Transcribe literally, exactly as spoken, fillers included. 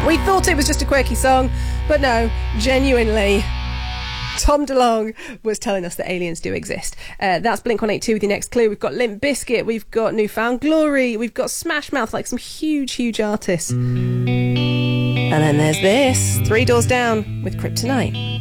We thought it was just a quirky song, but no, genuinely, Tom DeLonge was telling us that aliens do exist. Uh, that's Blink one eighty-two with your next clue. We've got Limp Bizkit, we've got Newfound Glory, we've got Smash Mouth, like some huge, huge artists. And then there's this, Three Doors Down with Kryptonite.